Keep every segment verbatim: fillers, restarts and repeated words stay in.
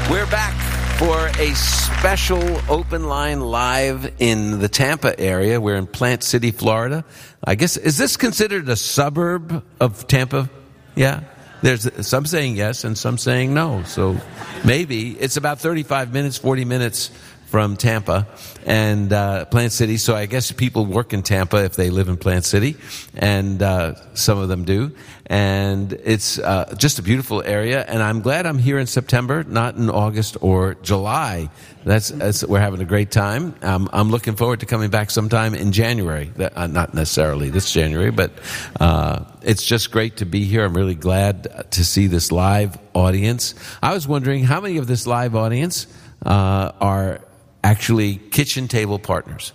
We're back for a special open line live in the Tampa area. We're in Plant City, Florida. I guess, is this considered a suburb of Tampa? Yeah? There's some saying yes and some saying no. So maybe it's about thirty-five minutes, forty minutes from Tampa and uh, Plant City. So I guess people work in Tampa if they live in Plant City, and uh, some of them do. And it's uh, just a beautiful area, and I'm glad I'm here in September, not in August or July. That's, that's we're having a great time. Um, I'm looking forward to coming back sometime in January. That, uh, not necessarily this January, but uh, it's just great to be here. I'm really glad to see this live audience. I was wondering how many of this live audience uh, are actually kitchen table partners.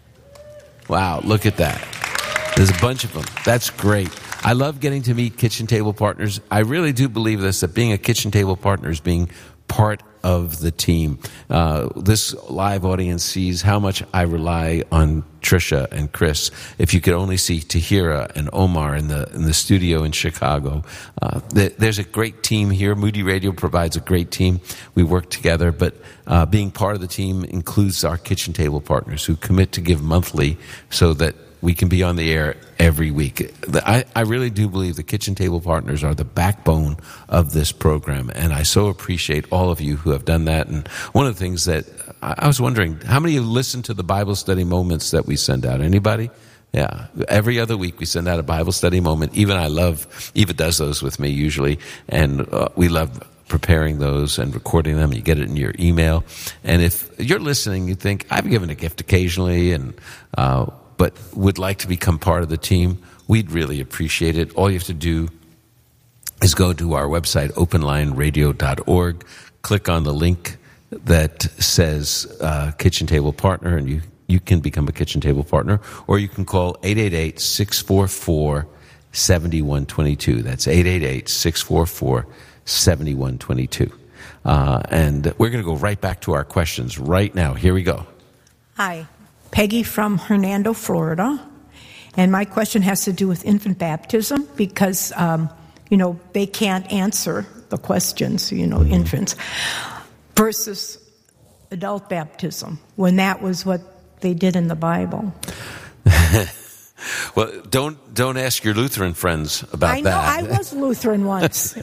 Wow, look at that. There's a bunch of them. That's great. I love getting to meet kitchen table partners. I really do believe this, that being a kitchen table partner is being part of the team. Uh, this live audience sees how much I rely on Tricia and Chris. If you could only see Tahira and Omar in the in the studio in Chicago. Uh, th- there's a great team here. Moody Radio provides a great team. We work together, but uh, being part of the team includes our kitchen table partners who commit to give monthly so that we can be on the air every week. I, I really do believe the kitchen table partners are the backbone of this program, and I so appreciate all of you who have done that. And one of the things that I was wondering, how many of you listen to the Bible study moments that we send out? Anybody? Yeah. Every other week we send out a Bible study moment. Even I love, Eva does those with me usually, and uh, we love preparing those and recording them. You get it in your email. And if you're listening, you think, I've given a gift occasionally, and uh but would like to become part of the team, we'd really appreciate it. All you have to do is go to our website, open line radio dot org, click on the link that says uh, Kitchen Table Partner, and you, you can become a Kitchen Table Partner, or you can call eight eight eight, six four four, seven one two two. That's eight eight eight, six four four, seven one two two. Uh, and we're going to go right back to our questions right now. Here we go. Hi. Peggy from Hernando, Florida, and my question has to do with infant baptism because, um, you know, they can't answer the questions, you know, mm-hmm. infants, versus adult baptism, when that was what they did in the Bible. Well, don't don't ask your Lutheran friends about I know, that. I was Lutheran once.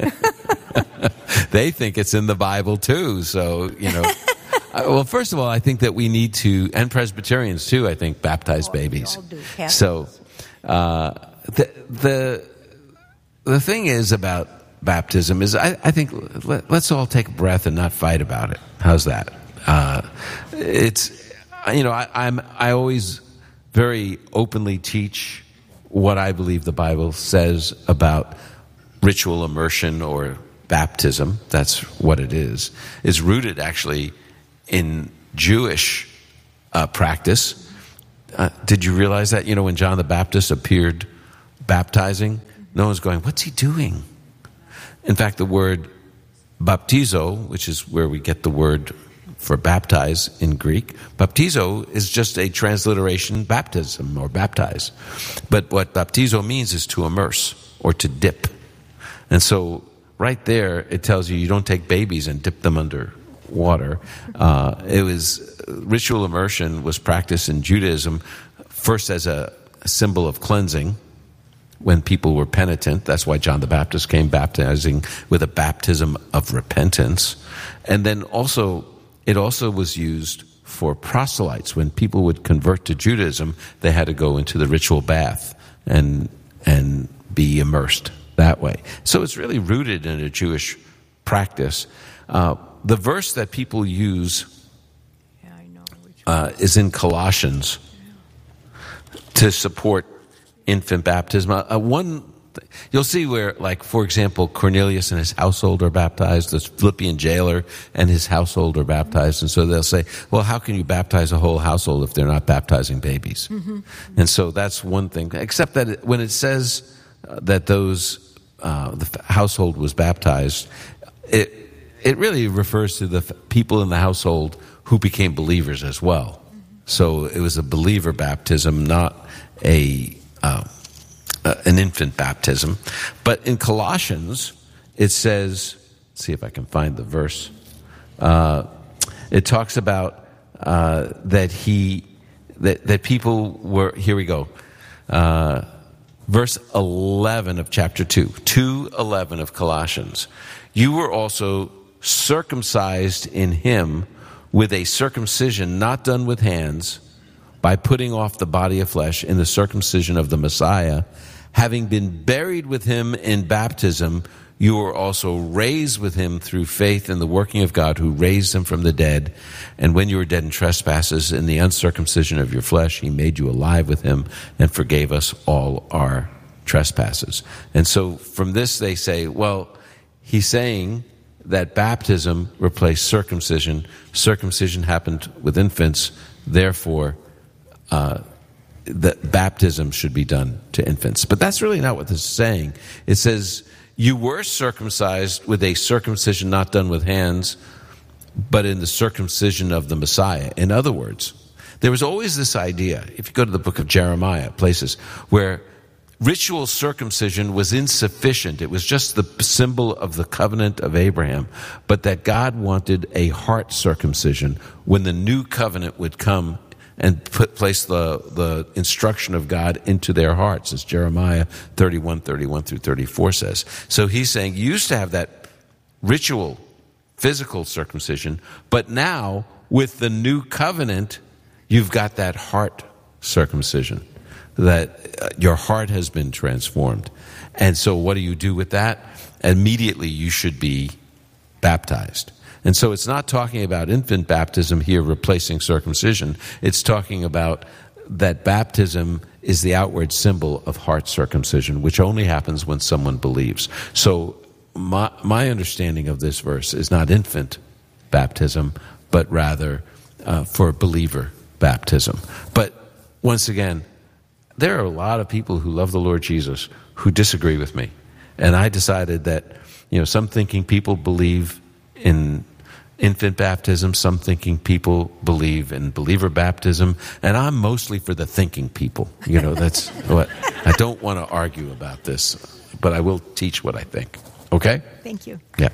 They think it's in the Bible too, so, you know. Uh, well, first of all, I think that we need to, and Presbyterians too, I think, baptize oh, babies. We all do. Catholics. So, uh, the, the, the thing is about baptism is I, I think let, let's all take a breath and not fight about it. How's that? Uh, it's, you know, I, I'm, I always very openly teach what I believe the Bible says about ritual immersion or baptism. That's what it is. Is rooted actually in Jewish uh, practice. Uh, did you realize that? You know, when John the Baptist appeared baptizing, no one's going, what's he doing? In fact, the word baptizo, which is where we get the word for baptize in Greek, baptizo is just a transliteration, baptism or baptize. But what baptizo means is to immerse or to dip. And so right there, it tells you you don't take babies and dip them under water. Uh, it was ritual immersion was practiced in Judaism first as a symbol of cleansing when people were penitent. That's why John the Baptist came baptizing with a baptism of repentance. And then also, it also was used for proselytes. When people would convert to Judaism, they had to go into the ritual bath and and be immersed that way. So it's really rooted in a Jewish practice. Uh, The verse that people use yeah, I know. uh, is in Colossians to support infant baptism. Uh, one, you'll see where, like, for example, Cornelius and his household are baptized. The Philippian jailer and his household are baptized. And so they'll say, well, how can you baptize a whole household if they're not baptizing babies? Mm-hmm. And so that's one thing. Except that it, when it says uh, that those, uh, the household was baptized, it It really refers to the people in the household who became believers as well. So it was a believer baptism, not a uh, uh, an infant baptism. But in Colossians, it says, let's see if I can find the verse. Uh, it talks about uh, that he that that people were. Here we go. Uh, verse eleven of chapter two, two eleven of Colossians. You were also circumcised in him with a circumcision not done with hands, by putting off the body of flesh in the circumcision of the Messiah, having been buried with him in baptism, you were also raised with him through faith in the working of God who raised him from the dead. And when you were dead in trespasses, in the uncircumcision of your flesh, he made you alive with him and forgave us all our trespasses. And so from this they say, well, he's saying that baptism replaced circumcision. Circumcision happened with infants, therefore uh, that baptism should be done to infants. But that's really not what this is saying. It says, you were circumcised with a circumcision not done with hands, but in the circumcision of the Messiah. In other words, there was always this idea, if you go to the book of Jeremiah, places where ritual circumcision was insufficient. It was just the symbol of the covenant of Abraham, but that God wanted a heart circumcision when the new covenant would come and put, place the, the instruction of God into their hearts, as Jeremiah thirty-one, thirty-one through thirty-four says. So he's saying you used to have that ritual, physical circumcision, but now with the new covenant, you've got that heart circumcision, that uh, your heart has been transformed. And so what do you do with that? Immediately you should be baptized. And so it's not talking about infant baptism here replacing circumcision. It's talking about that baptism is the outward symbol of heart circumcision, which only happens when someone believes. So my, my understanding of this verse is not infant baptism, but rather uh, for believer baptism. But once again, there are a lot of people who love the Lord Jesus who disagree with me. And I decided that, you know, some thinking people believe in infant baptism, some thinking people believe in believer baptism, and I'm mostly for the thinking people. You know, that's what I don't want to argue about this, but I will teach what I think. Okay? Thank you. Yeah.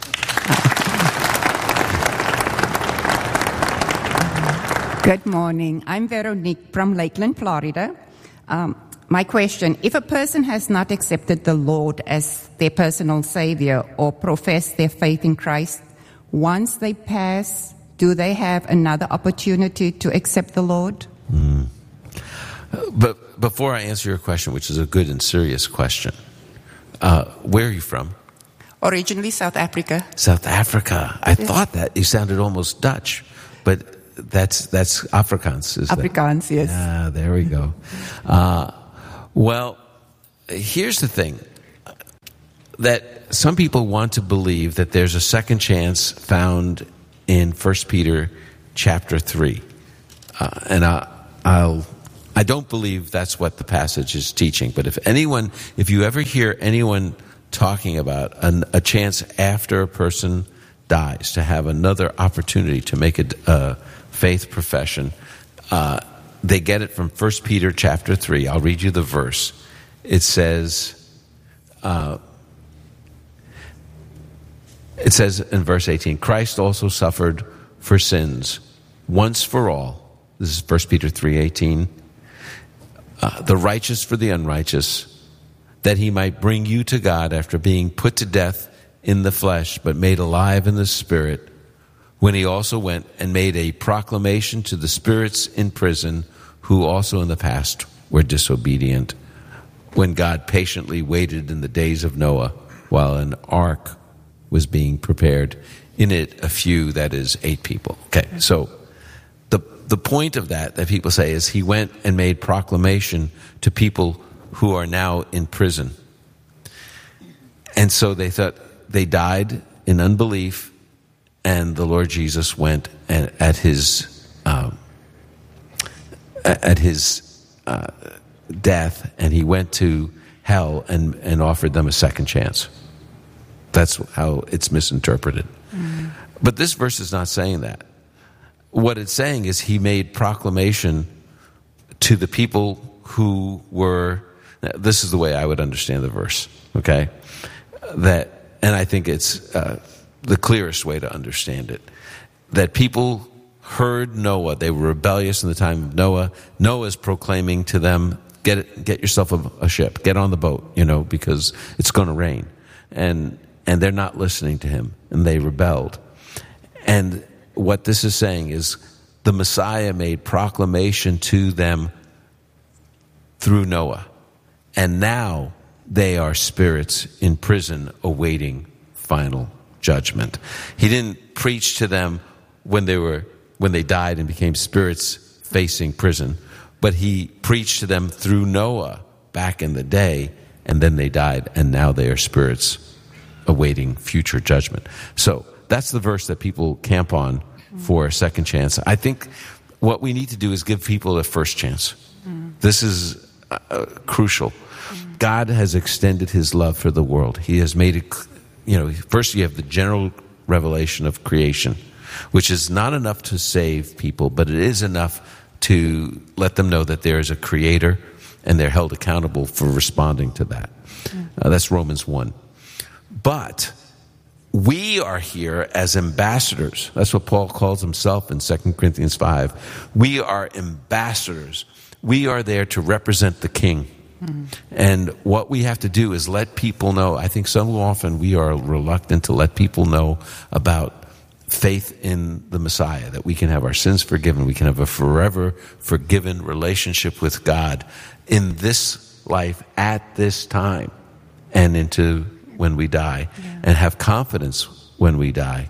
Good morning. I'm Veronique from Lakeland, Florida. Um, my question, if a person has not accepted the Lord as their personal Savior or profess their faith in Christ, once they pass, do they have another opportunity to accept the Lord? Mm. But before I answer your question, which is a good and serious question, uh, where are you from? Originally South Africa. South Africa. I yes. thought that. You sounded almost Dutch, but that's that's Afrikaans. Is Afrikaans, that? yes. Ah, there we go. Uh, well, here's the thing. That some people want to believe that there's a second chance found in First Peter chapter three. Uh, and I, I'll, I don't believe that's what the passage is teaching. But if anyone, if you ever hear anyone talking about an, a chance after a person dies to have another opportunity to make a, a faith profession, uh, they get it from First Peter chapter three. I'll read you the verse. It says... Uh, It says in verse eighteen, Christ also suffered for sins once for all. This is First Peter three eighteen. Uh, the righteous for the unrighteous, that he might bring you to God after being put to death in the flesh, but made alive in the Spirit, when he also went and made a proclamation to the spirits in prison, who also in the past were disobedient, when God patiently waited in the days of Noah, while an ark was being prepared. In it, a few, that is, eight people. Okay, so the the point of that, that people say, is he went and made proclamation to people who are now in prison. And so they thought they died in unbelief, and the Lord Jesus went and at his um, at his uh, death, and he went to hell and, and offered them a second chance. That's how it's misinterpreted. Mm. But this verse is not saying that. What it's saying is he made proclamation to the people who were, this is the way I would understand the verse, okay? That, and I think it's uh, the clearest way to understand it. That people heard Noah. They were rebellious in the time of Noah. Noah's proclaiming to them, get it, get yourself a, a ship, get on the boat, you know, because it's going to rain. And and they're not listening to him, and they rebelled. And what this is saying is the Messiah made proclamation to them through Noah. And now they are spirits in prison awaiting final judgment. He didn't preach to them when they were when they died and became spirits facing prison, but he preached to them through Noah back in the day, and then they died, and now they are spirits awaiting future judgment. So that's the verse that people camp on for a second chance. I think what we need to do is give people a first chance. Mm. This is uh, crucial. Mm. God has extended his love for the world. He has made it, you know, first you have the general revelation of creation, which is not enough to save people, but it is enough to let them know that there is a creator and they're held accountable for responding to that. Mm. Uh, that's Romans one. But we are here as ambassadors. That's what Paul calls himself in Second Corinthians five. We are ambassadors. We are there to represent the King. Mm-hmm. And what we have to do is let people know. I think so often we are reluctant to let people know about faith in the Messiah, that we can have our sins forgiven. We can have a forever forgiven relationship with God in this life at this time and into when we die, yeah. and have confidence when we die.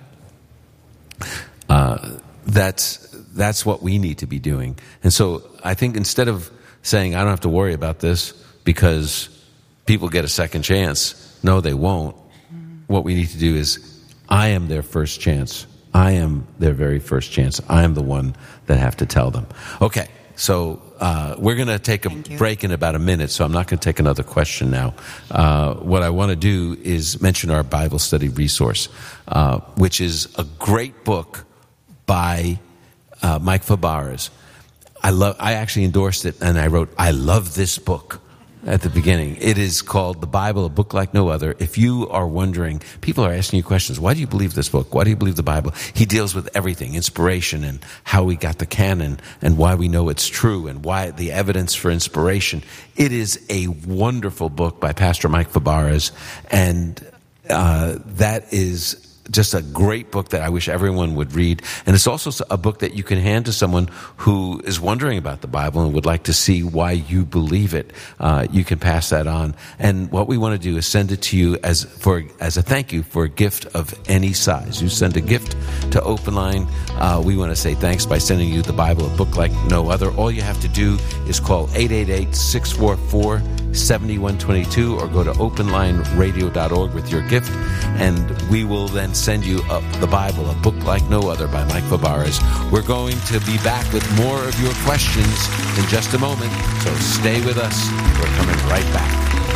Uh, that's that's what we need to be doing. And so I think instead of saying, I don't have to worry about this because people get a second chance, no, they won't. Mm. What we need to do is, I am their first chance. I am their very first chance. I am the one that have to tell them. Okay. So uh, we're going to take a break in about a minute, so I'm not going to take another question now. Uh, what I want to do is mention our Bible study resource, uh, which is a great book by uh, Mike Fabarez. I love. I actually endorsed it, and I wrote, I love this book at the beginning. It is called The Bible, a book like no other. If you are wondering, people are asking you questions. Why do you believe this book? Why do you believe the Bible? He deals with everything, inspiration and how we got the canon and why we know it's true and why the evidence for inspiration. It is a wonderful book by Pastor Mike Fabarez, and uh, that is just a great book that I wish everyone would read. And it's also a book that you can hand to someone who is wondering about the Bible and would like to see why you believe it. Uh, you can pass that on. And what we want to do is send it to you as for as a thank you for a gift of any size. You send a gift to Open Line. Uh, we want to say thanks by sending you the Bible, a book like no other. All you have to do is call eight eight eight, six four four, seven one two two or go to open line radio dot org with your gift, and we will then send you a, the Bible, a book like no other by Mike Fabarez. We're going to be back with more of your questions in just a moment, so stay with us. We're coming right back.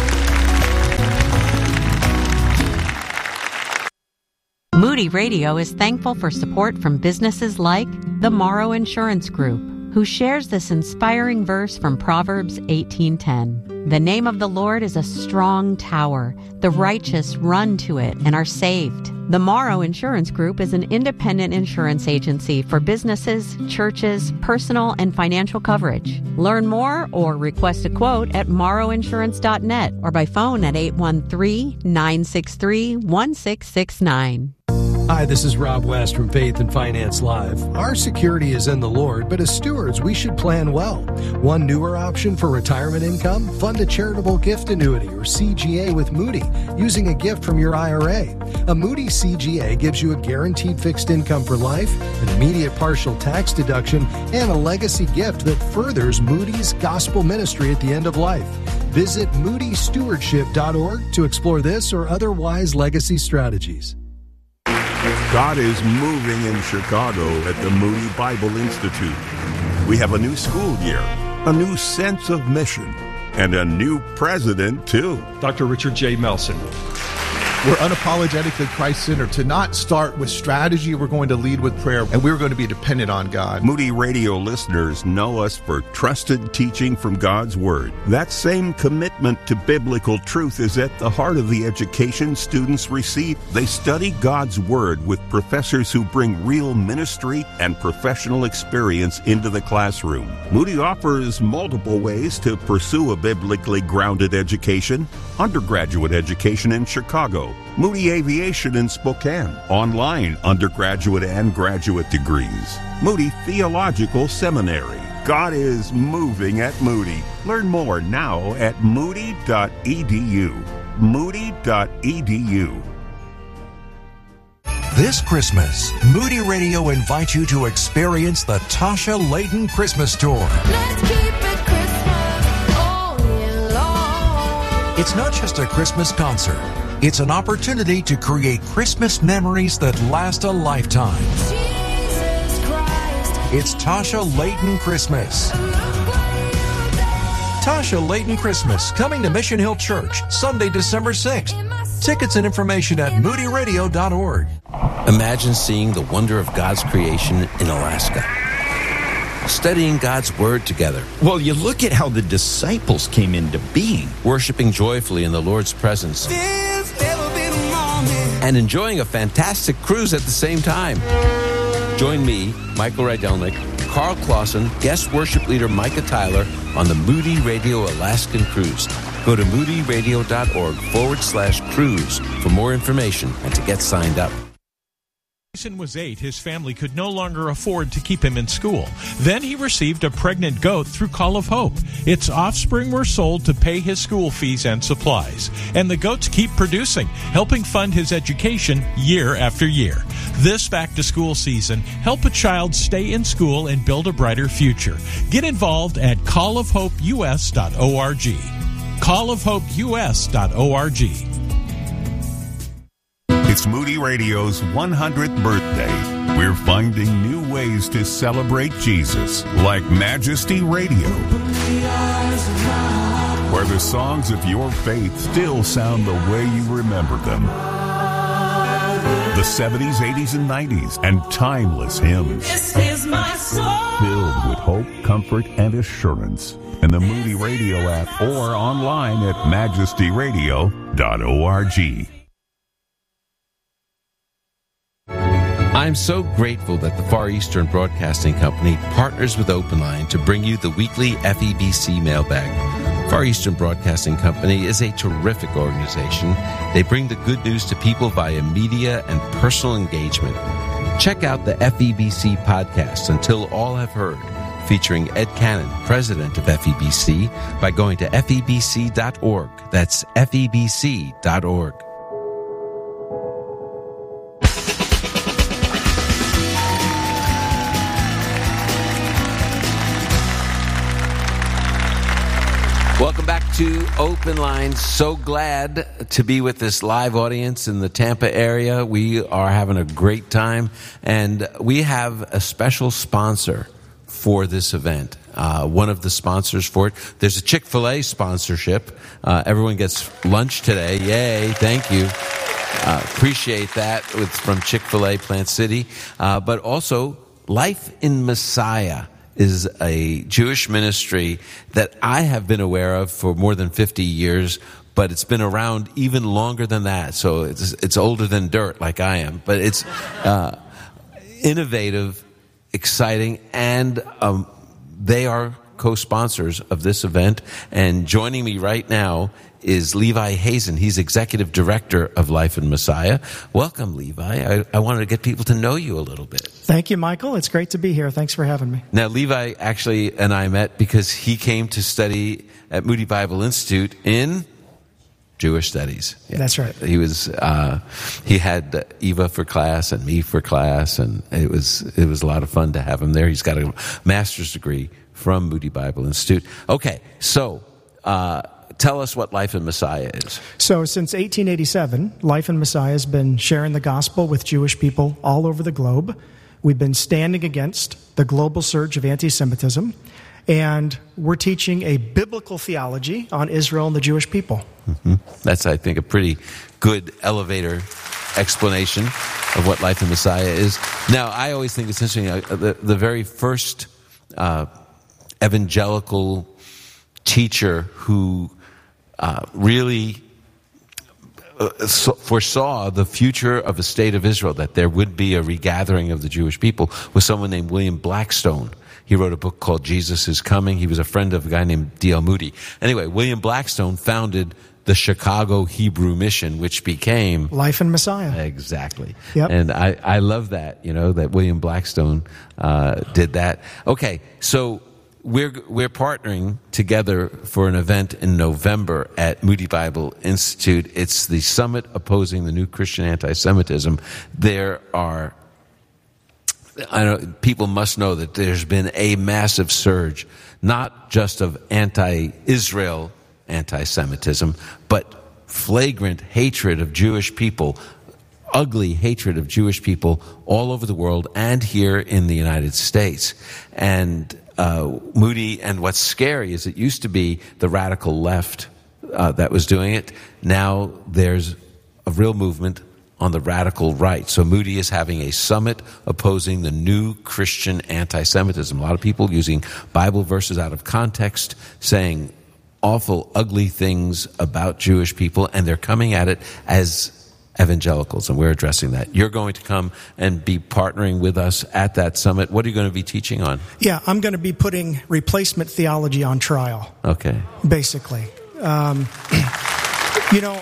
Moody Radio is thankful for support from businesses like the Morrow Insurance Group, who shares this inspiring verse from Proverbs eighteen ten. The name of the Lord is a strong tower. The righteous run to it and are saved. The Morrow Insurance Group is an independent insurance agency for businesses, churches, personal and financial coverage. Learn more or request a quote at morrow insurance dot net or by phone at eight one three, nine six three, one six six nine. Hi, this is Rob West from Faith and Finance Live. Our security is in the Lord, but as stewards, we should plan well. One newer option for retirement income? Fund a charitable gift annuity or C G A with Moody using a gift from your I R A. A Moody C G A gives you a guaranteed fixed income for life, an immediate partial tax deduction, and a legacy gift that furthers Moody's gospel ministry at the end of life. Visit moody stewardship dot org to explore this or other wise legacy strategies. God is moving in Chicago at the Moody Bible Institute. We have a new school year, a new sense of mission, and a new president, too. Doctor Richard J. Melson. We're unapologetically Christ-centered. To not start with strategy, we're going to lead with prayer, and we're going to be dependent on God. Moody Radio listeners know us for trusted teaching from God's Word. That same commitment to biblical truth is at the heart of the education students receive. They study God's Word with professors who bring real ministry and professional experience into the classroom. Moody offers multiple ways to pursue a biblically grounded education: undergraduate education in Chicago, Moody Aviation in Spokane, online undergraduate and graduate degrees, Moody Theological Seminary. God is moving at Moody. Learn more now at moody dot e d u. moody dot e d u. This Christmas, Moody Radio invites you to experience the Tasha Layton Christmas Tour. Let's keep it Christmas all year long. It's not just a Christmas concert. It's an opportunity to create Christmas memories that last a lifetime. Jesus Christ. It's Tasha Layton Christmas. Tasha Layton Christmas, coming to Mission Hill Church, Sunday, December sixth. Tickets and information at moody radio dot org. Imagine seeing the wonder of God's creation in Alaska. Studying God's Word together. Well, you look at how the disciples came into being. Worshiping joyfully in the Lord's presence. And enjoying a fantastic cruise at the same time. Join me, Michael Rydelnik, Carl Clausen, guest worship leader Micah Tyler on the Moody Radio Alaskan Cruise. Go to moody radio dot org forward slash cruise for more information and to get signed up. Jason was eight. His family could no longer afford to keep him in school. Then he received a pregnant goat through Call of Hope. Its offspring were sold to pay his school fees and supplies. And the goats keep producing, helping fund his education year after year. This back-to-school season, help a child stay in school and build a brighter future. Get involved at call of hope u s dot org. call of hope u s dot org. It's Moody Radio's one hundredth birthday. We're finding new ways to celebrate Jesus, like Majesty Radio, where the songs of your faith still sound the way you remember them. The seventies, eighties, and nineties, and timeless hymns. This is my song. Filled with hope, comfort, and assurance. In the Moody Radio app or online at majesty radio dot org. I'm so grateful that the Far Eastern Broadcasting Company partners with Open Line to bring you the weekly F E B C mailbag. Far Eastern Broadcasting Company is a terrific organization. They bring the good news to people via media and personal engagement. Check out the F E B C podcast, Until All Have Heard, featuring Ed Cannon, president of F E B C, by going to F E B C dot org. That's F E B C dot org. Welcome back to Open Line. So glad to be with this live audience in the Tampa area. We are having a great time, and we have a special sponsor for this event. Uh, one of the sponsors for it. There's a Chick-fil-A sponsorship. Uh, everyone gets lunch today. Yay, thank you. Uh, appreciate that. It's from Chick-fil-A, Plant City. Uh, but also, Life in Messiah is a Jewish ministry that I have been aware of for more than fifty years, but it's been around even longer than that. So it's, it's older than dirt, like I am. But it's uh, innovative, exciting, and um, they are co-sponsors of this event. And joining me right now is Levi Hazen. He's executive director of Life in Messiah. Welcome, Levi. I, I wanted to get people to know you a little bit. Thank you, Michael. It's great to be here. Thanks for having me. Now, Levi actually and I met because he came to study at Moody Bible Institute in Jewish studies. Yeah. That's right. He was uh, he had Eva for class and me for class, and it was it was a lot of fun to have him there. He's got a master's degree from Moody Bible Institute. Okay, so uh, tell us what Life in Messiah is. So since eighteen eighty-seven, Life in Messiah has been sharing the gospel with Jewish people all over the globe. We've been standing against the global surge of anti-Semitism, And we're teaching a biblical theology on Israel and the Jewish people. Mm-hmm. That's, I think, a pretty good elevator explanation of what Life in Messiah is. Now, I always think it's interesting, uh, the, the very first uh, evangelical teacher who uh, really uh, foresaw the future of the state of Israel, that there would be a regathering of the Jewish people, was someone named William Blackstone. He wrote a book called Jesus is Coming. He was a friend of a guy named D L Moody. Anyway, William Blackstone founded the Chicago Hebrew Mission, which became Life in Messiah. Exactly. Yep. And I, I love that, you know, that William Blackstone uh, did that. Okay, so we're we're partnering together for an event in November at Moody Bible Institute. It's the Summit Opposing the New Christian Anti-Semitism. There are, I don't, people must know that there's been a massive surge, not just of anti-Israel anti-Semitism, but flagrant hatred of Jewish people, ugly hatred of Jewish people all over the world and here in the United States. And uh, Moody, and what's scary is it used to be the radical left uh, that was doing it. Now there's a real movement on the radical right. So Moody is having a summit opposing the new Christian anti-Semitism. A lot of people using Bible verses out of context, saying awful, ugly things about Jewish people, and they're coming at it as evangelicals, and we're addressing that. You're going to come and be partnering with us at that summit. What are you going to be teaching on? Yeah, I'm going to be putting replacement theology on trial. Okay. Basically. Um, you know,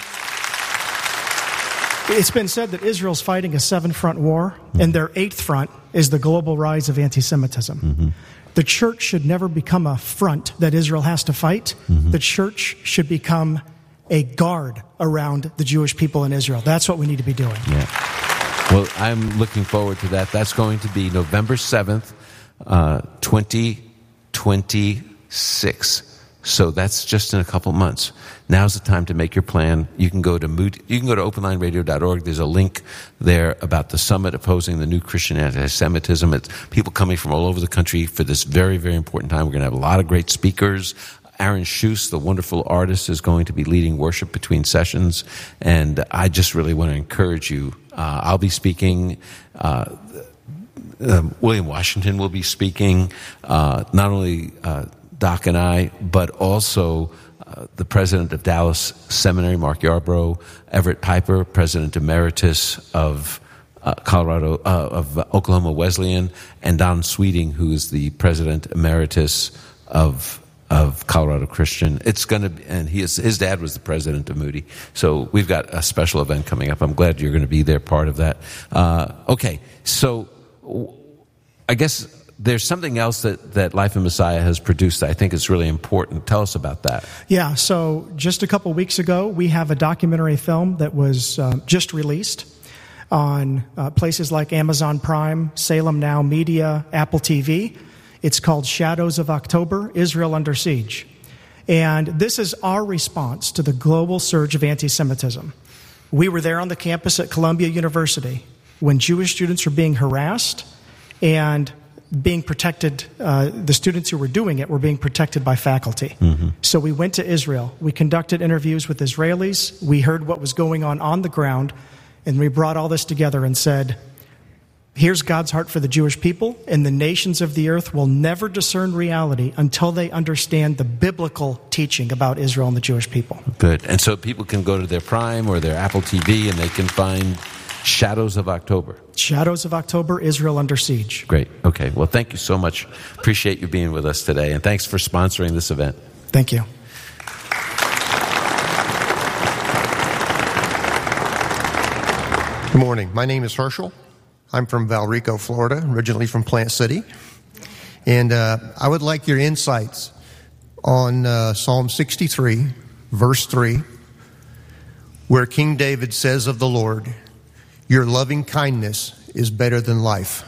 it's been said that Israel's fighting a seven-front war, mm-hmm. and their eighth front is the global rise of anti-Semitism. Mm-hmm. The church should never become a front that Israel has to fight. Mm-hmm. The church should become a guard around the Jewish people in Israel. That's what we need to be doing. Yeah. Well, I'm looking forward to that. That's going to be November seventh, uh, twenty twenty-six. So that's just in a couple months. Now's the time to make your plan. You can go to Moody, you can go to open line radio dot org. There's a link there about the summit opposing the new Christian anti-Semitism. It's people coming from all over the country for this very, very important time. We're going to have a lot of great speakers. Aaron Schuss, the wonderful artist, is going to be leading worship between sessions. And I just really want to encourage you. Uh, I'll be speaking. Uh, um, William Washington will be speaking. Uh, not only uh, Doc and I, but also uh, the president of Dallas Seminary, Mark Yarbrough, Everett Piper, president emeritus of uh, Colorado, uh, of Oklahoma Wesleyan, and Don Sweeting, who is the president emeritus of of Colorado Christian. It's going to be, and he is, his dad was the president of Moody. So we've got a special event coming up. I'm glad you're going to be there, part of that. Uh, okay, so I guess there's something else that, that Life in Messiah has produced that I think is really important. Tell us about that. Yeah, so just a couple weeks ago, we have a documentary film that was uh, just released on uh, places like Amazon Prime, Salem Now Media, Apple T V. It's called Shadows of October, Israel Under Siege. And this is our response to the global surge of anti-Semitism. We were there on the campus at Columbia University when Jewish students were being harassed and being protected. Uh, the students who were doing it were being protected by faculty. Mm-hmm. So we went to Israel. We conducted interviews with Israelis. We heard what was going on on the ground. And we brought all this together and said, here's God's heart for the Jewish people, and the nations of the earth will never discern reality until they understand the biblical teaching about Israel and the Jewish people. Good. And so people can go to their Prime or their Apple T V and they can find Shadows of October. Shadows of October, Israel Under Siege. Great. Okay. Well, thank you so much. Appreciate you being with us today, and thanks for sponsoring this event. Thank you. Good morning. My name is Herschel. I'm from Valrico, Florida, originally from Plant City. And uh, I would like your insights on uh, Psalm sixty-three, verse three, where King David says of the Lord, your loving kindness is better than life.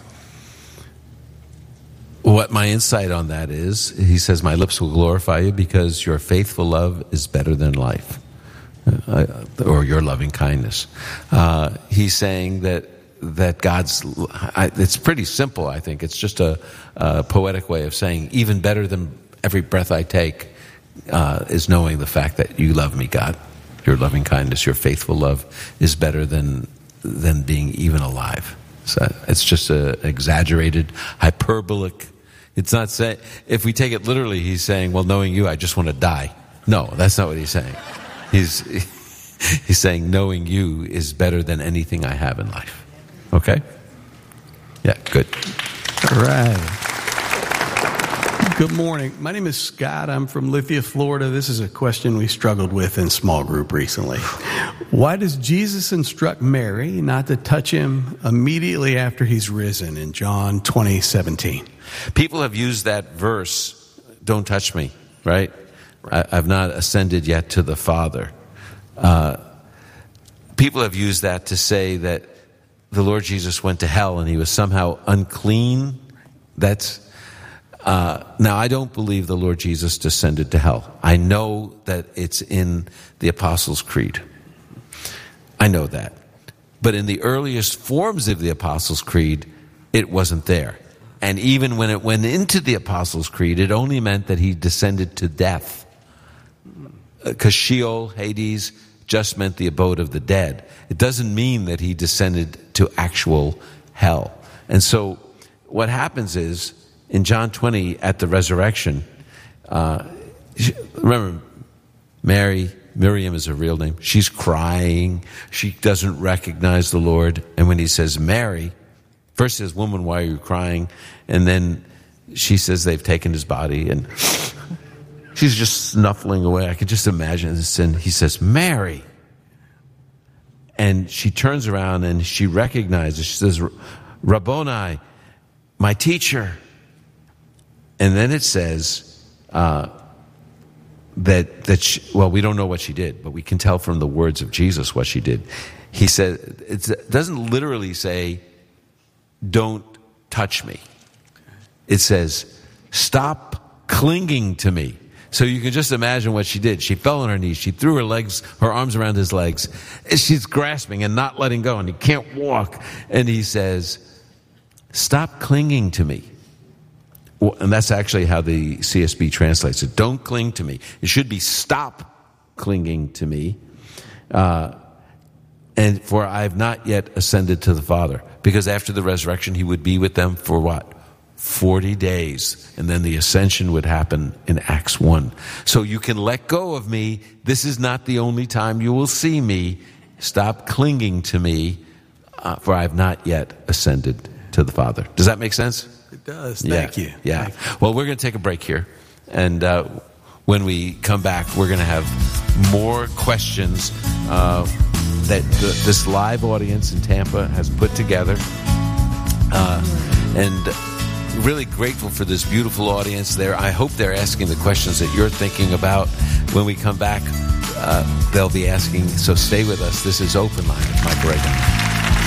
What my insight on that is, he says, my lips will glorify you because your faithful love is better than life, uh, or your loving kindness. Uh, he's saying that that God's, I, it's pretty simple, I think. It's just a, a poetic way of saying even better than every breath I take uh, is knowing the fact that you love me, God. Your loving kindness, your faithful love is better than than being even alive. So it's just a exaggerated, hyperbolic. It's not saying, if we take it literally, he's saying, well, knowing you, I just want to die. No, that's not what he's saying. He's he's saying knowing you is better than anything I have in life. Okay? Yeah, good. All right. Good morning. My name is Scott. I'm from Lithia, Florida. This is a question we struggled with in small group recently. Why does Jesus instruct Mary not to touch him immediately after he's risen in John twenty seventeen? People have used that verse, don't touch me, right? I, I've not ascended yet to the Father. Uh, people have used that to say that the Lord Jesus went to hell and he was somehow unclean. That's uh, now, I don't believe the Lord Jesus descended to hell. I know that it's in the Apostles' Creed. I know that. But in the earliest forms of the Apostles' Creed, it wasn't there. And even when it went into the Apostles' Creed, it only meant that he descended to death. Because Sheol, Hades, just meant the abode of the dead. It doesn't mean that he descended to actual hell. And so what happens is, in John twenty, at the resurrection, uh, remember, Mary, Miriam is her real name. She's crying. She doesn't recognize the Lord. And when he says, Mary, first he says, woman, why are you crying? And then she says they've taken his body. And she's just snuffling away. I can just imagine this. And he says, Mary. And she turns around and she recognizes, she says, Rabboni, my teacher. And then it says uh, that, that she, well, we don't know what she did, but we can tell from the words of Jesus what she did. He said, it doesn't literally say, don't touch me. It says, stop clinging to me. So you can just imagine what she did. She fell on her knees. She threw her legs, her arms around his legs. She's grasping and not letting go, and he can't walk. And he says, stop clinging to me. And that's actually how the C S B translates it. Don't cling to me. It should be stop clinging to me. Uh, and for I have not yet ascended to the Father. Because after the resurrection, he would be with them for what? forty days. And then the ascension would happen in Acts one. So you can let go of me. This is not the only time you will see me. Stop clinging to me, uh, for I have not yet ascended to the Father. Does that make sense? It does. Thank yeah. you. Yeah. Thank you. Well, we're going to take a break here. And uh, when we come back, we're going to have more questions uh, that the, this live audience in Tampa has put together. Uh, and really grateful for this beautiful audience there. I hope they're asking the questions that you're thinking about. When we come back, uh, they'll be asking. So stay with us. This is Open Line with Mike Reagan.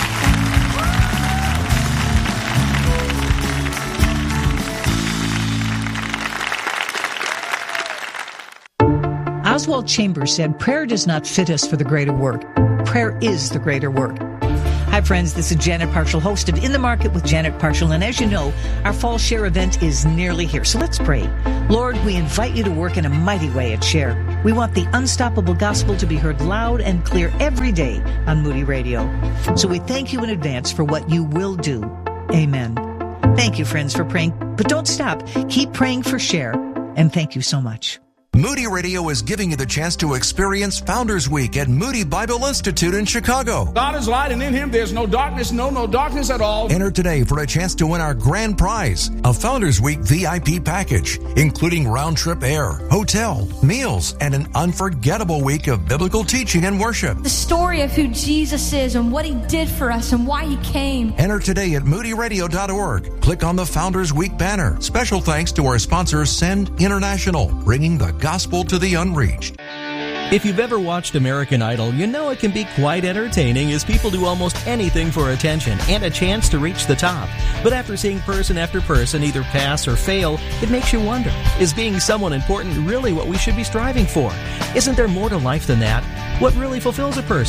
Oswald Chambers said, prayer does not fit us for the greater work. Prayer is the greater work. Hi, friends. This is Janet Parshall, host of In the Market with Janet Parshall. And as you know, our Fall Share event is nearly here. So let's pray. Lord, we invite you to work in a mighty way at Share. We want the unstoppable gospel to be heard loud and clear every day on Moody Radio. So we thank you in advance for what you will do. Amen. Thank you, friends, for praying. But don't stop. Keep praying for Share. And thank you so much. Moody Radio is giving you the chance to experience Founders Week at Moody Bible Institute in Chicago. God is light, and in him there's no darkness, no, no darkness at all. Enter today for a chance to win our grand prize, a Founders Week V I P package, including round-trip air, hotel, meals, and an unforgettable week of biblical teaching and worship. The story of who Jesus is and what he did for us and why he came. Enter today at moody radio dot org. Click on the Founders Week banner. Special thanks to our sponsor, Send International, bringing the gospel to the unreached. If you've ever watched American Idol, you know it can be quite entertaining as people do almost anything for attention and a chance to reach the top. But after seeing person after person either pass or fail, it makes you wonder, is being someone important really what we should be striving for? Isn't there more to life than that? What really fulfills a person?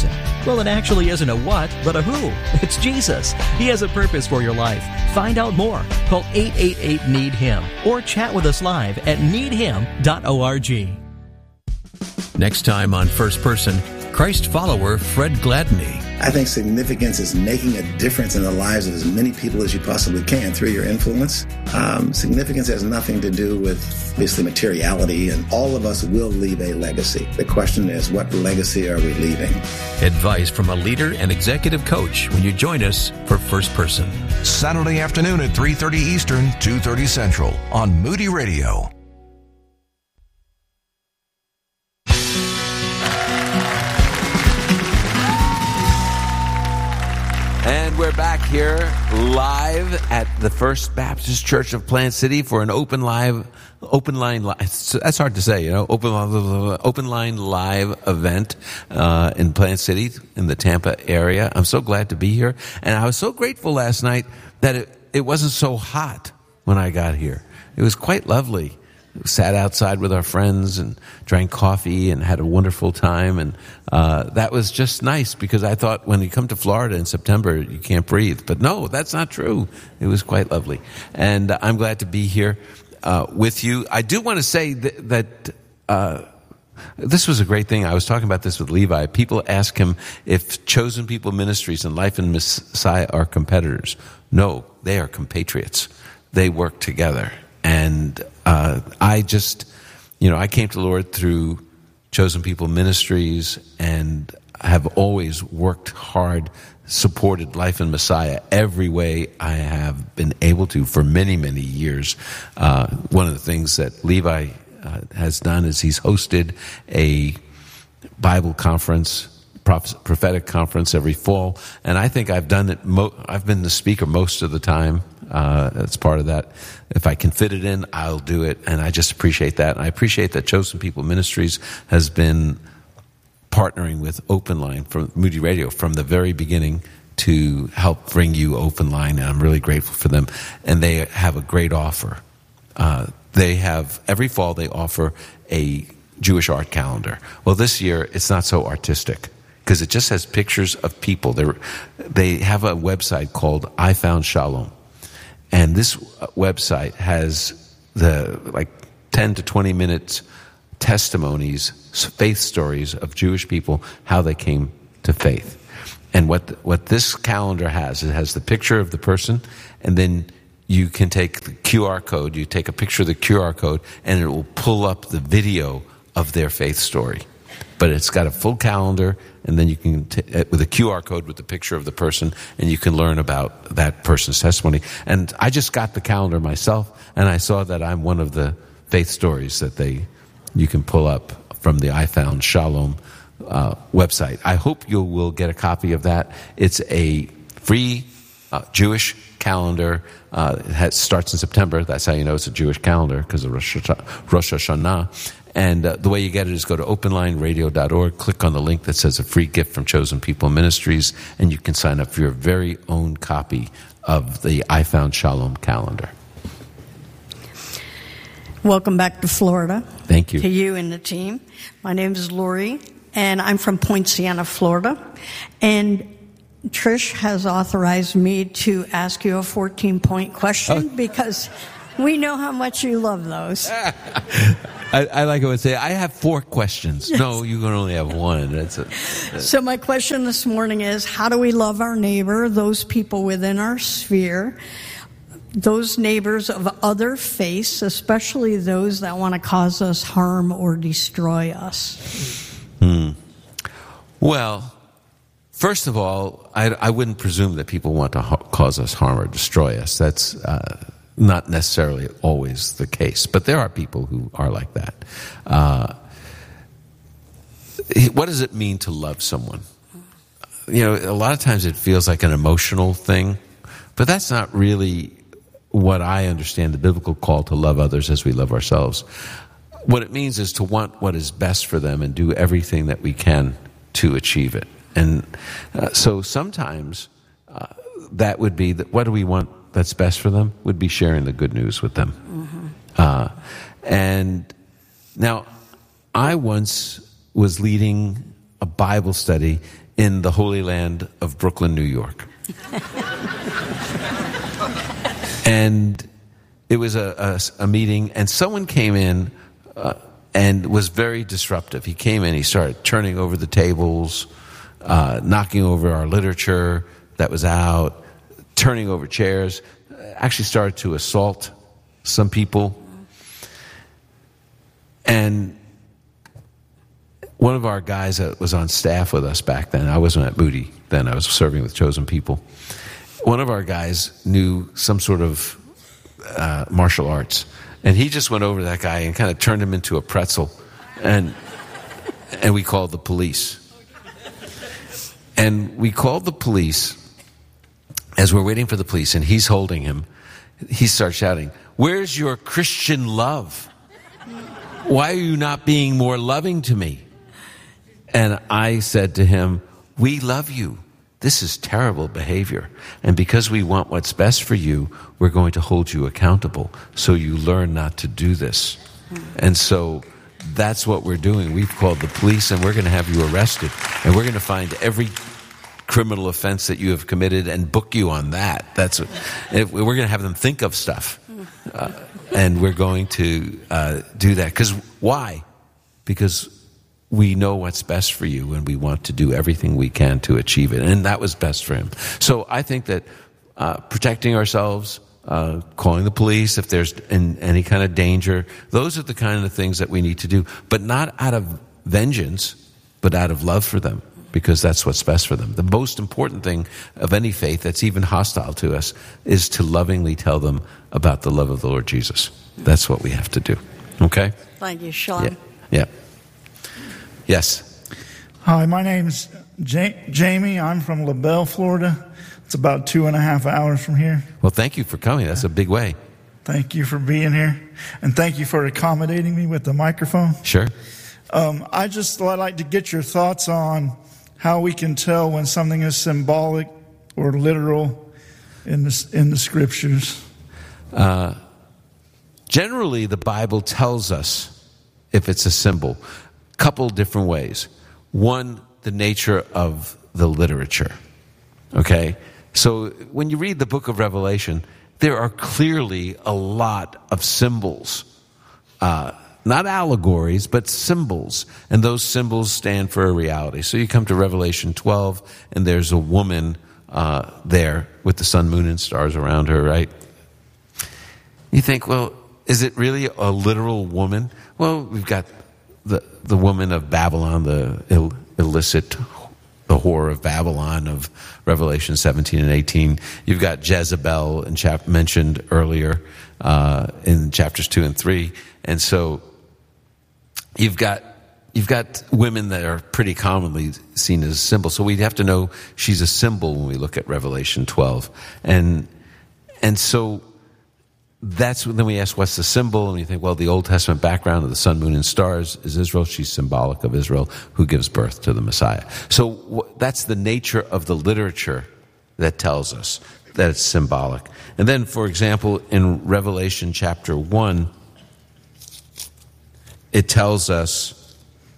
Well, it actually isn't a what, but a who. It's Jesus. He has a purpose for your life. Find out more. Call eight eight eight, need him or chat with us live at need him dot org. Next time on First Person, Christ follower Fred Gladney. I think significance is making a difference in the lives of as many people as you possibly can through your influence. Um, significance has nothing to do with obviously materiality, and all of us will leave a legacy. The question is, what legacy are we leaving? Advice from a leader and executive coach when you join us for First Person. Saturday afternoon at three thirty Eastern, two thirty Central on Moody Radio. And we're back here live at the First Baptist Church of Plant City for an open live, open line, li- that's hard to say, you know, open, open line live event, uh, in Plant City in the Tampa area. I'm so glad to be here. And I was so grateful last night that it, it wasn't so hot when I got here. It was quite lovely. We sat outside with our friends and drank coffee and had a wonderful time. And uh, that was just nice, because I thought when you come to Florida in September, you can't breathe. But no, that's not true. It was quite lovely. And uh, I'm glad to be here uh, with you. I do want to say th- that uh, this was a great thing. I was talking about this with Levi. People ask him if Chosen People Ministries and Life in Messiah are competitors. No, they are compatriots. They work together. And uh, I just, you know, I came to the Lord through Chosen People Ministries and have always worked hard, supported Life in Messiah every way I have been able to for many, many years. Uh, one of the things that Levi uh, has done is he's hosted a Bible conference, prophetic conference every fall, and I think I've done it. Mo- I've been the speaker most of the time. Uh, it's part of that. If I can fit it in, I'll do it, and I just appreciate that. And I appreciate that Chosen People Ministries has been partnering with Open Line from Moody Radio from the very beginning to help bring you Open Line, and I'm really grateful for them. And they have a great offer. Uh, they have, every fall they offer a Jewish art calendar. Well, this year it's not so artistic, because it just has pictures of people. They're, they have a website called I Found Shalom. And this website has the like ten to twenty minutes testimonies, faith stories of Jewish people, how they came to faith. And what what this calendar has, it has the picture of the person, and then you can take the Q R code, you take a picture of the Q R code, and it will pull up the video of their faith story. But it's got a full calendar, and then you can, t- with a Q R code with the picture of the person, and you can learn about that person's testimony. And I just got the calendar myself, and I saw that I'm one of the faith stories that they, you can pull up from the I Found Shalom uh, website. I hope you will get a copy of that. It's a free uh, Jewish calendar. Uh, it has, starts in September. That's how you know it's a Jewish calendar, because of Rosh Hashanah. And uh, the way you get it is go to open line radio dot org, click on the link that says a free gift from Chosen People Ministries, and you can sign up for your very own copy of the I Found Shalom calendar. Welcome back to Florida. Thank you. To you and the team. My name is Lori, and I'm from Point Siena, Florida. And Trish has authorized me to ask you a fourteen-point question, oh. because we know how much you love those. I, I like it when say, I have four questions. Yes. No, you can only have one. That's a, that's... So my question this morning is, how do we love our neighbor, those people within our sphere, those neighbors of other faiths, especially those that want to cause us harm or destroy us? Hmm. Well, first of all, I, I wouldn't presume that people want to ha- cause us harm or destroy us. That's... Uh, not necessarily always the case, but there are people who are like that. Uh, what does it mean to love someone? You know, a lot of times it feels like an emotional thing, but that's not really what I understand the biblical call to love others as we love ourselves. What it means is to want what is best for them and do everything that we can to achieve it. And uh, so sometimes uh, that would be that what do we want that's best for them would be sharing the good news with them. Mm-hmm. Uh, and now, I once was leading a Bible study in the Holy Land of Brooklyn, New York. And it was a, a, a meeting, and someone came in uh, and was very disruptive. He came in, he started turning over the tables, uh, knocking over our literature that was out, turning over chairs, actually started to assault some people. And one of our guys that was on staff with us back then, I wasn't at Moody then, I was serving with Chosen People. One of our guys knew some sort of uh, martial arts, and he just went over to that guy and kind of turned him into a pretzel, and and we called the police. And we called the police as we're waiting for the police, and he's holding him. He starts shouting, "Where's your Christian love? Why are you not being more loving to me?" And I said to him, "We love you. This is terrible behavior. And because we want what's best for you, we're going to hold you accountable so you learn not to do this." And so that's what we're doing. We've called the police, and we're going to have you arrested. And we're going to find every criminal offense that you have committed and book you on that. That's what, we're going to have them think of stuff. Uh, and we're going to uh, do that. Because why? Because we know what's best for you, and we want to do everything we can to achieve it. And that was best for him. So I think that uh, protecting ourselves, uh, calling the police if there's in, any kind of danger, those are the kind of things that we need to do. But not out of vengeance, but out of love for them, because that's what's best for them. The most important thing of any faith that's even hostile to us is to lovingly tell them about the love of the Lord Jesus. That's what we have to do. Okay? Thank you, Sean. Yeah. Yeah. Yes. Hi, my name's ja- Jamie. I'm from LaBelle, Florida. It's about two and a half hours from here. Well, thank you for coming. That's a big way. Thank you for being here. And thank you for accommodating me with the microphone. Sure. Um, I just would like to get your thoughts on how we can tell when something is symbolic or literal in the, in the scriptures. Uh, generally, the Bible tells us if it's a symbol. Couple different ways. One, the nature of the literature. Okay? So when you read the book of Revelation, there are clearly a lot of symbols. Uh, not allegories, but symbols. And those symbols stand for a reality. So you come to Revelation twelve, and there's a woman uh, there with the sun, moon, and stars around her, right? You think, well, is it really a literal woman? Well, we've got the the woman of Babylon, the Ill, illicit, the whore of Babylon of Revelation seventeen and eighteen. You've got Jezebel in chap- mentioned earlier uh, in chapters two and three, and so you've got you've got women that are pretty commonly seen as a symbol. So we have to know she's a symbol when we look at Revelation twelve, and and so. That's when then we ask, what's the symbol? And you think, well, the Old Testament background of the sun, moon, and stars is Israel. She's symbolic of Israel, who gives birth to the Messiah. So w- that's the nature of the literature that tells us that it's symbolic. And then, for example, in Revelation chapter one, it tells us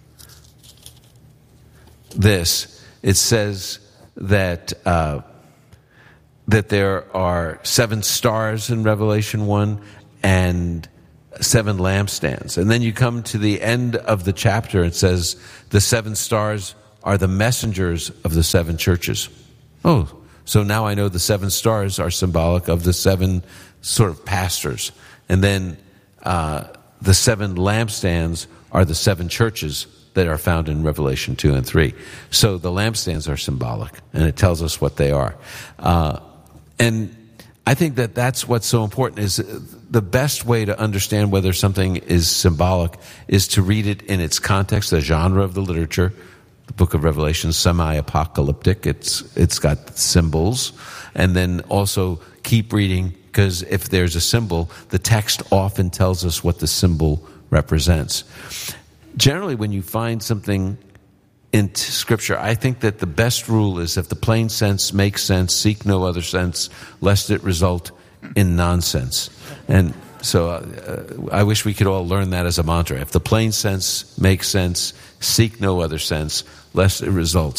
this. It says that... Uh, that there are seven stars in Revelation one and seven lampstands. And then you come to the end of the chapter, it says the seven stars are the messengers of the seven churches. Oh, so now I know the seven stars are symbolic of the seven sort of pastors. And then uh, the seven lampstands are the seven churches that are found in Revelation two and three. So the lampstands are symbolic, and it tells us what they are. Uh, And I think that that's what's so important, is the best way to understand whether something is symbolic is to read it in its context, the genre of the literature. The book of Revelation is semi-apocalyptic. It's it's got symbols. And then also keep reading, because if there's a symbol, the text often tells us what the symbol represents. Generally, when you find something in Scripture, I think that the best rule is if the plain sense makes sense, seek no other sense, lest it result in nonsense. And so uh, I wish we could all learn that as a mantra. If the plain sense makes sense, seek no other sense, lest it results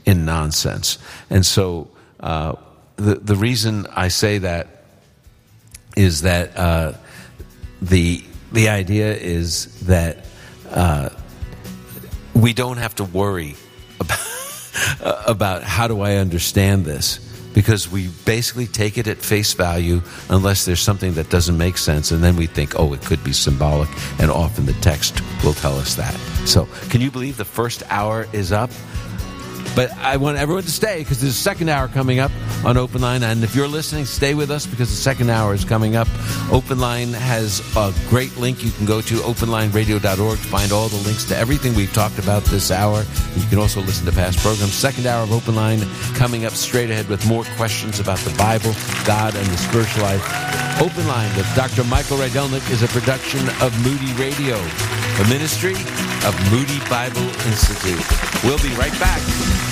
in nonsense. And so uh, the the reason I say that is that uh, the the idea is that uh, we don't have to worry about about how do I understand this, because we basically take it at face value unless there's something that doesn't make sense, and then we think, oh, it could be symbolic, and often the text will tell us that. So can you believe the first hour is up? But I want everyone to stay, because there's a second hour coming up on Open Line. And if you're listening, stay with us, because the second hour is coming up. Open Line has a great link. You can go to open line radio dot org to find all the links to everything we've talked about this hour. You can also listen to past programs. Second hour of Open Line coming up straight ahead with more questions about the Bible, God, and the spiritual life. Open Line with Doctor Michael Rydelnik is a production of Moody Radio, a ministry of Moody Bible Institute. We'll be right back.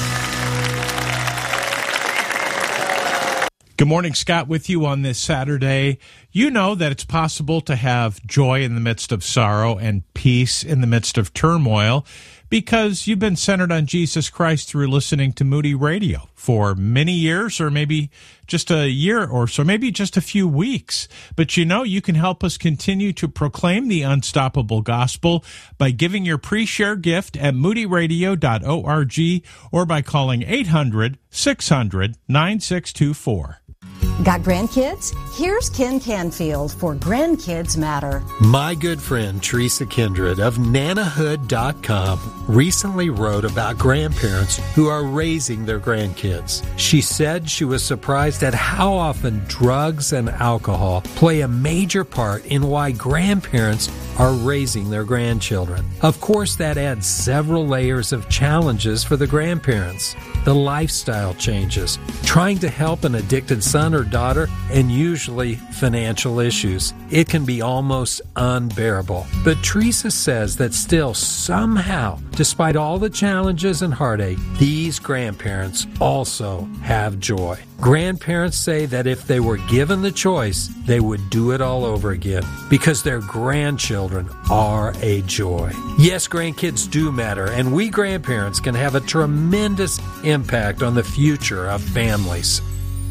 Good morning, Scott, with you on this Saturday. You know that it's possible to have joy in the midst of sorrow and peace in the midst of turmoil, because you've been centered on Jesus Christ through listening to Moody Radio for many years, or maybe just a year or so, maybe just a few weeks. But you know, you can help us continue to proclaim the unstoppable gospel by giving your pre-share gift at moody radio dot org or by calling eight hundred, six hundred, nine six two four. Got grandkids? Here's Ken Canfield for Grandkids Matter. My good friend Teresa Kindred of Nanahood dot com recently wrote about grandparents who are raising their grandkids. She said she was surprised at how often drugs and alcohol play a major part in why grandparents are raising their grandchildren. Of course, that adds several layers of challenges for the grandparents. The lifestyle changes, trying to help an addicted son or daughter, and usually financial issues. It can be almost unbearable. But Teresa says that still somehow, despite all the challenges and heartache, these grandparents also have joy. Grandparents say that if they were given the choice, they would do it all over again, because their grandchildren are a joy. Yes, grandkids do matter, and we grandparents can have a tremendous impact on the future of families.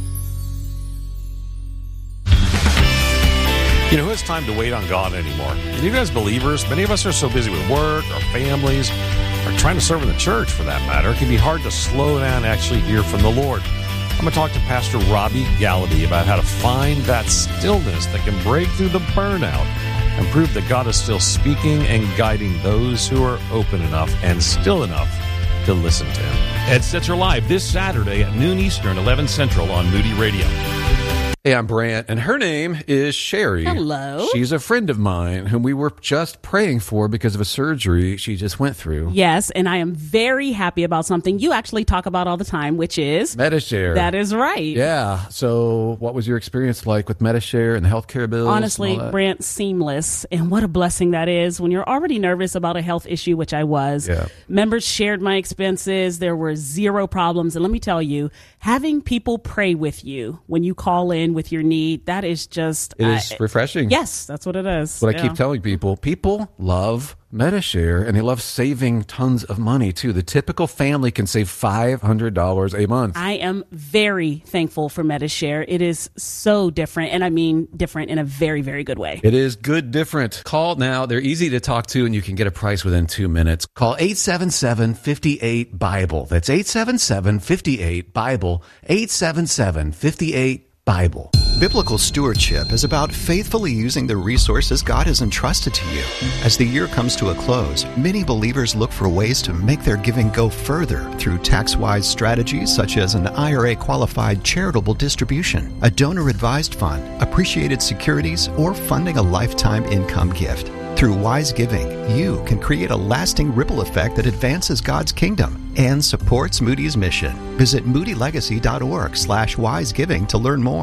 You know, who has time to wait on God anymore? And even as believers, many of us are so busy with work, our families, or trying to serve in the church for that matter. It can be hard to slow down and actually hear from the Lord. I'm going to talk to Pastor Robbie Gallaby about how to find that stillness that can break through the burnout and prove that God is still speaking and guiding those who are open enough and still enough to listen to Him. Ed Stetzer Live this Saturday at noon Eastern, eleven Central on Moody Radio. Hey, I'm Brant, and her name is Sherry. Hello. She's a friend of mine whom we were just praying for because of a surgery she just went through. Yes, and I am very happy about something you actually talk about all the time, which is Medi-Share. That is right. Yeah. So what was your experience like with Medi-Share and the healthcare bills? Honestly, Brant, seamless. And what a blessing that is when you're already nervous about a health issue, which I was. Yeah. Members shared my expenses. There were zero problems. And let me tell you, having people pray with you when you call in with your need, that is just... It is uh, refreshing. Yes, that's what it is. What yeah. I keep telling people, people love Medi-Share, and they love saving tons of money, too. The typical family can save five hundred dollars a month. I am very thankful for Medi-Share. It is so different, and I mean different in a very, very good way. It is good different. Call now. They're easy to talk to, and you can get a price within two minutes. Call eight seven seven, five eight, Bible. That's eight seven seven, five eight, Bible. eight seven seven, five eight, Bible. Biblical stewardship is about faithfully using the resources God has entrusted to you. As the year comes to a close, many believers look for ways to make their giving go further through tax-wise strategies such as an I R A-qualified charitable distribution, a donor-advised fund, appreciated securities, or funding a lifetime income gift. Through wise giving, you can create a lasting ripple effect that advances God's kingdom and supports Moody's mission. Visit moody legacy dot org slash wise giving to learn more.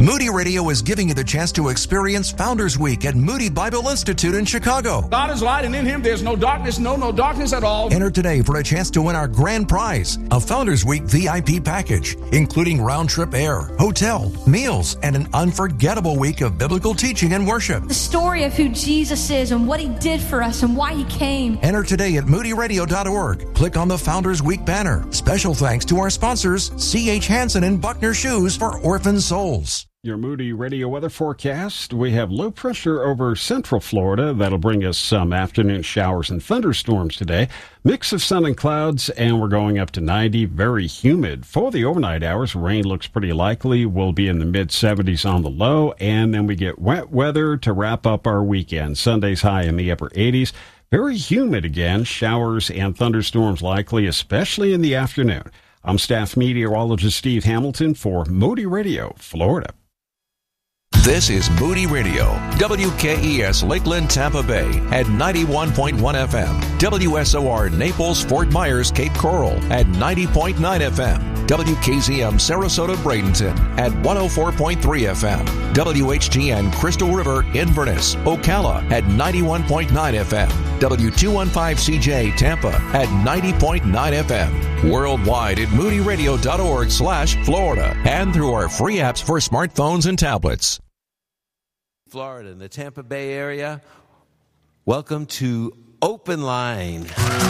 Moody Radio is giving you the chance to experience Founders Week at Moody Bible Institute in Chicago. God is light, and in him there's no darkness, no, no darkness at all. Enter today for a chance to win our grand prize, a Founders Week V I P package, including round-trip air, hotel, meals, and an unforgettable week of biblical teaching and worship. The story of who Jesus is and what he did for us and why he came. Enter today at moody radio dot org. Click on the Founders Week banner. Special thanks to our sponsors, C H Hansen and Buckner Shoes for Orphan Souls. Your Moody Radio weather forecast. We have low pressure over central Florida. That'll bring us some afternoon showers and thunderstorms today. Mix of sun and clouds, and we're going up to ninety. Very humid. For the overnight hours, rain looks pretty likely. We'll be in the mid seventies on the low, and then we get wet weather to wrap up our weekend. Sunday's high in the upper eighties. Very humid again. Showers and thunderstorms likely, especially in the afternoon. I'm staff meteorologist Steve Hamilton for Moody Radio, Florida. This is Moody Radio, W K E S Lakeland, Tampa Bay at ninety-one point one F M, W S O R Naples, Fort Myers, Cape Coral at ninety point nine F M, W K Z M Sarasota, Bradenton at one oh four point three F M, W H G N Crystal River, Inverness, Ocala at ninety-one point nine F M, W two fifteen C J Tampa at ninety point nine F M, worldwide at moody radio dot org slash Florida, and through our free apps for smartphones and tablets. Florida, in the Tampa Bay area. Welcome to Open Line.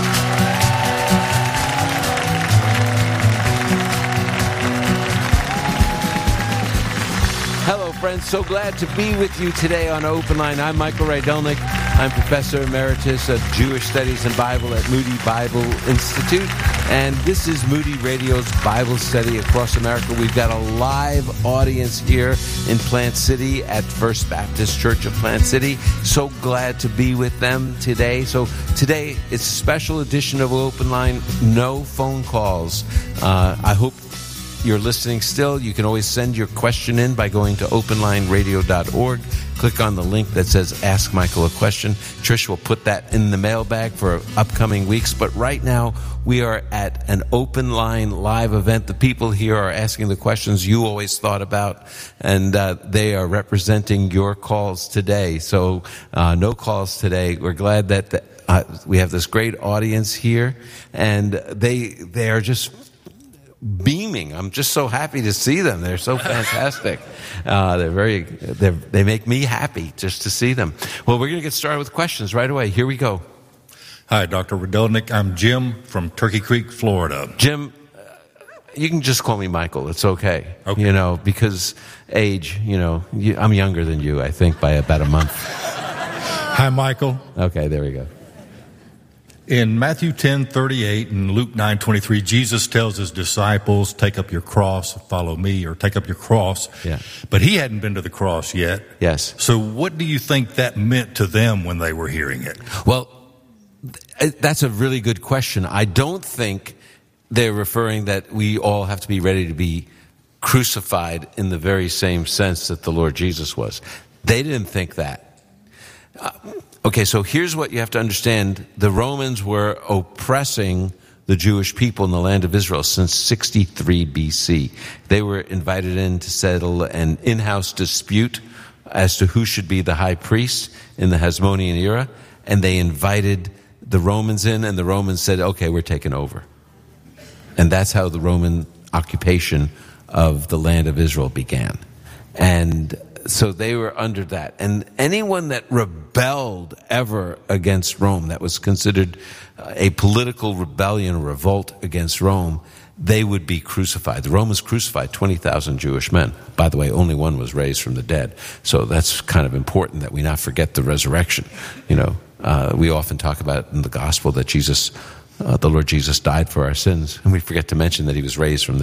Hello, friends. So glad to be with you today on Open Line. I'm Michael Rydelnik. I'm Professor Emeritus of Jewish Studies and Bible at Moody Bible Institute. And this is Moody Radio's Bible study across America. We've got a live audience here in Plant City at First Baptist Church of Plant City. So glad to be with them today. So today, it's a special edition of Open Line. No phone calls. Uh, I hope you're listening still. You can always send your question in by going to open line radio dot org. Click on the link that says Ask Michael a Question. Trish will put that in the mailbag for upcoming weeks. But right now, we are at an Open Line live event. The people here are asking the questions you always thought about, and uh, they are representing your calls today. So uh, no calls today. We're glad that the, uh, we have this great audience here, and they they are just beaming. I'm just so happy to see them. They're so fantastic. Uh, they're very, they're, they make me happy just to see them. Well, we're going to get started with questions right away. Here we go. Hi, Doctor Rydelnik. I'm Jim from Turkey Creek, Florida. Jim, uh, you can just call me Michael. It's okay. Okay. You know, because age, you know, you, I'm younger than you, I think, by about a month. Hi, Michael. Okay, there we go. In Matthew ten thirty-eight and Luke nine twenty-three, Jesus tells his disciples, take up your cross, follow me, or take up your cross. Yeah. But he hadn't been to the cross yet. Yes. So what do you think that meant to them when they were hearing it? Well, that's a really good question. I don't think they're referring that we all have to be ready to be crucified in the very same sense that the Lord Jesus was. They didn't think that. Uh, Okay, so here's what you have to understand. The Romans were oppressing the Jewish people in the land of Israel since sixty-three B C. They were invited in to settle an in-house dispute as to who should be the high priest in the Hasmonean era, and they invited the Romans in, and the Romans said, okay, we're taking over. And that's how the Roman occupation of the land of Israel began. And so they were under that. And anyone that rebelled ever against Rome, that was considered a political rebellion, a revolt against Rome, they would be crucified. The Romans crucified twenty thousand Jewish men. By the way, only one was raised from the dead. So that's kind of important that we not forget the resurrection. You know, uh, we often talk about in the gospel that Jesus, uh, the Lord Jesus died for our sins, and we forget to mention that he was raised from the